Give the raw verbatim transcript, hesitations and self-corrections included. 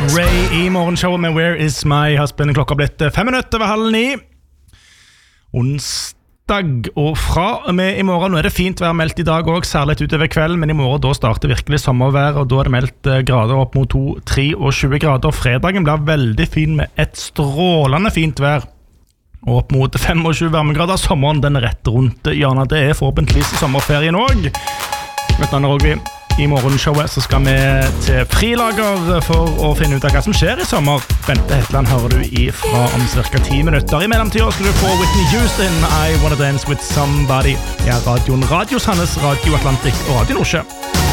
Ray I morgenshowet med Where is my husband? Klokka har blitt fem minutter over halv ni. Onsdag, og fra og med i morgen, nå er det fint vær meldt i dag også, særlig utover kvelden, men i morgen da starter virkelig sommervær, og da er det meldt grader opp mot to til tjuetre grader. Fredagen blir veldig fin med et strålende fint vær, og opp mot tjuefem varmegrader. Sommeren den er rett rundt hjørnet. Det er forhåpentligvis sommerferien også. Vet du, Rogvi, i morgenshowet så skal vi til frilager for å finne ut av hva som skjer i sommer. Bente Hetland hører du i fra om cirka ti minutter. I mellomtiden skal du få Whitney Houston, I Wanna Dance With Somebody. Jeg er radioen Radio Sandnes, Radio Atlantic og Radio Nordsjø.